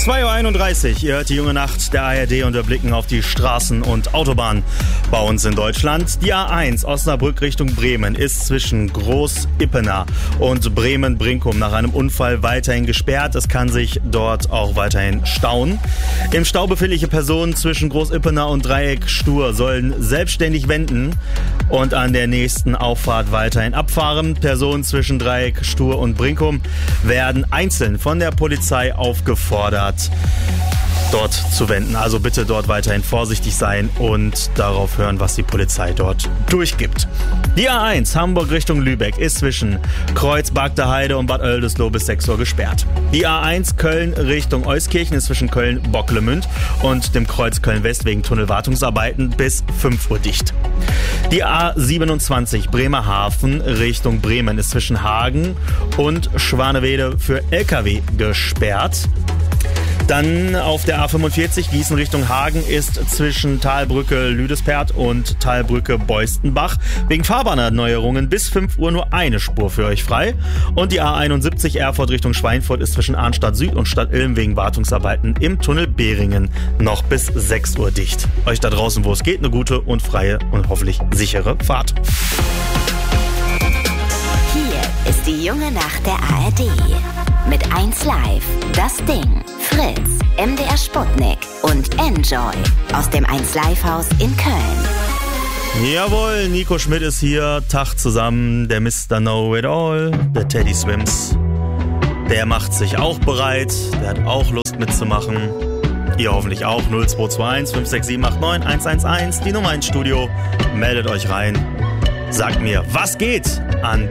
2.31 Uhr, ihr hört die junge Nacht der ARD und wir blicken auf die Straßen und Autobahnen bei uns in Deutschland. Die A1 Osnabrück Richtung Bremen ist zwischen Groß-Ippener und Bremen-Brinkum nach einem Unfall weiterhin gesperrt. Es kann sich dort auch weiterhin stauen. Im Stau befindliche Personen zwischen Groß-Ippener und Dreieck Stur sollen selbstständig wenden und an der nächsten Auffahrt weiterhin abfahren. Personen zwischen Dreieck Stur und Brinkum werden einzeln von der Polizei aufgefordert, dort zu wenden. Also bitte dort weiterhin vorsichtig sein und darauf hören, was die Polizei dort durchgibt. Die A1 Hamburg Richtung Lübeck ist zwischen Kreuz Bagdaheide und Bad Oldesloe bis 6 Uhr gesperrt. Die A1 Köln Richtung Euskirchen ist zwischen Köln-Bocklemünd und dem Kreuz Köln-West wegen Tunnelwartungsarbeiten bis 5 Uhr dicht. Die A27 Bremerhaven Richtung Bremen ist zwischen Hagen und Schwanewede für LKW gesperrt. Dann auf der A45 Gießen Richtung Hagen ist zwischen Talbrücke Lüdespert und Talbrücke Beustenbach wegen Fahrbahnerneuerungen bis 5 Uhr nur eine Spur für euch frei. Und die A71 Erfurt Richtung Schweinfurt ist zwischen Arnstadt Süd und Stadt Ilm wegen Wartungsarbeiten im Tunnel Behringen noch bis 6 Uhr dicht. Euch da draußen, wo es geht, eine gute und freie und hoffentlich sichere Fahrt. Hier ist die junge Nacht der ARD. Mit 1 Live, das Ding, Fritz, MDR Sputnik und Enjoy aus dem 1 Live Haus in Köln. Jawohl, Nico Schmidt ist hier, Tag zusammen, der Mr. Know It All, der Teddy Swims. Der macht sich auch bereit, der hat auch Lust mitzumachen. Ihr hoffentlich auch, 0221 56789 111, die Nummer ins Studio, meldet euch rein. Sagt mir, was geht an